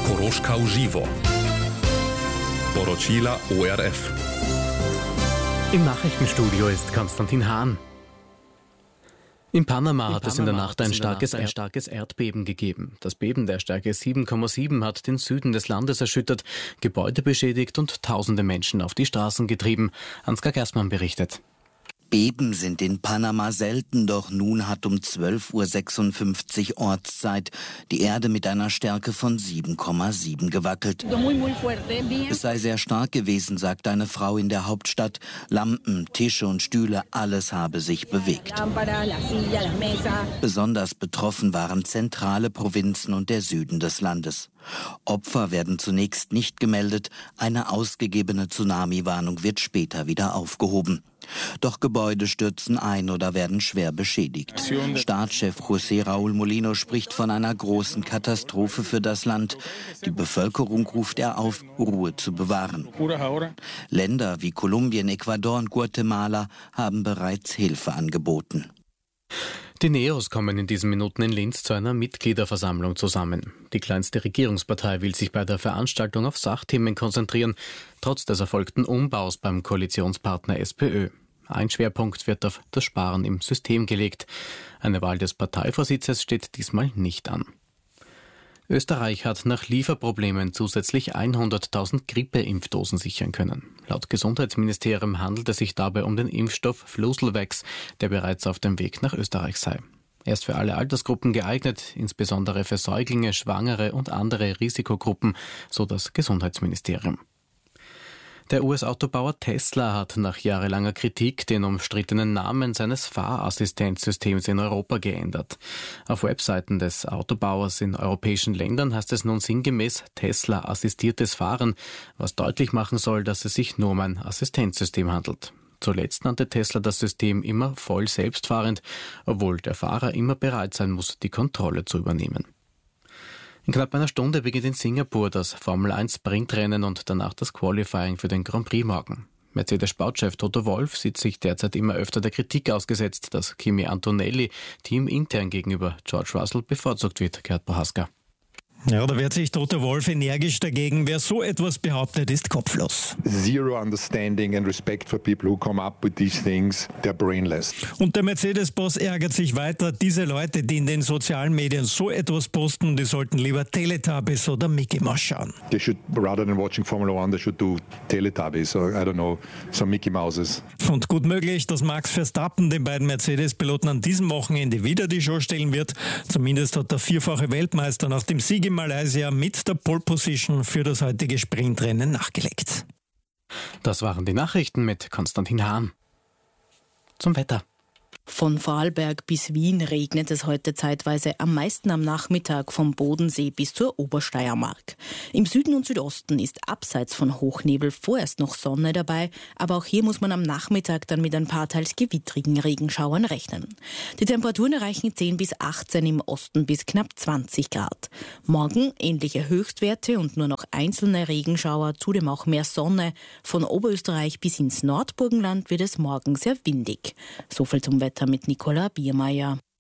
Koroška uživo. Poročila ORF. Im Nachrichtenstudio ist Konstantin Hahn. In Panama hat es in der Nacht ein starkes Erdbeben gegeben. Das Beben der Stärke 7,7 hat den Süden des Landes erschüttert, Gebäude beschädigt und tausende Menschen auf die Straßen getrieben. Ansgar Gerstmann berichtet. Beben sind in Panama selten, doch nun hat um 12:56 Uhr Ortszeit die Erde mit einer Stärke von 7,7 gewackelt. Es sei sehr stark gewesen, sagt eine Frau in der Hauptstadt. Lampen, Tische und Stühle, alles habe sich bewegt. Besonders betroffen waren zentrale Provinzen und der Süden des Landes. Opfer werden zunächst nicht gemeldet, eine ausgegebene Tsunami-Warnung wird später wieder aufgehoben. Doch Gebäude stürzen ein oder werden schwer beschädigt. Staatschef José Raúl Mulino spricht von einer großen Katastrophe für das Land. Die Bevölkerung ruft er auf, Ruhe zu bewahren. Länder wie Kolumbien, Ecuador und Guatemala haben bereits Hilfe angeboten. Die NEOS kommen in diesen Minuten in Linz zu einer Mitgliederversammlung zusammen. Die kleinste Regierungspartei will sich bei der Veranstaltung auf Sachthemen konzentrieren, trotz des erfolgten Umbaus beim Koalitionspartner SPÖ. Ein Schwerpunkt wird auf das Sparen im System gelegt. Eine Wahl des Parteivorsitzes steht diesmal nicht an. Österreich hat nach Lieferproblemen zusätzlich 100.000 Grippeimpfdosen sichern können. Laut Gesundheitsministerium handelt es sich dabei um den Impfstoff Fluselvax, der bereits auf dem Weg nach Österreich sei. Er ist für alle Altersgruppen geeignet, insbesondere für Säuglinge, Schwangere und andere Risikogruppen, so das Gesundheitsministerium. Der US-Autobauer Tesla hat nach jahrelanger Kritik den umstrittenen Namen seines Fahrassistenzsystems in Europa geändert. Auf Webseiten des Autobauers in europäischen Ländern heißt es nun sinngemäß Tesla-assistiertes Fahren, was deutlich machen soll, dass es sich nur um ein Assistenzsystem handelt. Zuletzt nannte Tesla das System immer voll selbstfahrend, obwohl der Fahrer immer bereit sein muss, die Kontrolle zu übernehmen. In knapp einer Stunde beginnt in Singapur das Formel-1-Sprintrennen und danach das Qualifying für den Grand Prix morgen. Mercedes-Sportchef Toto Wolff sieht sich derzeit immer öfter der Kritik ausgesetzt, dass Kimi Antonelli teamintern gegenüber George Russell bevorzugt wird, Gerd Prohaska. Ja, da wehrt sich Toto Wolff energisch dagegen. Wer so etwas behauptet, ist kopflos. Zero understanding and respect for people who come up with these things, they're brainless. Und der Mercedes-Boss ärgert sich weiter. Diese Leute, die in den sozialen Medien so etwas posten, die sollten lieber Teletubbies oder Mickey Mouse schauen. They should, rather than watching Formula One, they should do Teletubbies or, I don't know, some Mickey Mouses. Und gut möglich, dass Max Verstappen den beiden Mercedes-Piloten an diesem Wochenende wieder die Show stellen wird. Zumindest hat der vierfache Weltmeister nach dem Sieg in Malaysia mit der Pole Position für das heutige Sprintrennen nachgelegt. Das waren die Nachrichten mit Konstantin Hahn. Zum Wetter. Von Vorarlberg bis Wien regnet es heute zeitweise am meisten am Nachmittag vom Bodensee bis zur Obersteiermark. Im Süden und Südosten ist abseits von Hochnebel vorerst noch Sonne dabei, aber auch hier muss man am Nachmittag dann mit ein paar teils gewittrigen Regenschauern rechnen. Die Temperaturen erreichen 10 bis 18, im Osten bis knapp 20 Grad. Morgen ähnliche Höchstwerte und nur noch einzelne Regenschauer, zudem auch mehr Sonne. Von Oberösterreich bis ins Nordburgenland wird es morgen sehr windig. So viel zum Wetter mit Nicola Biermeier.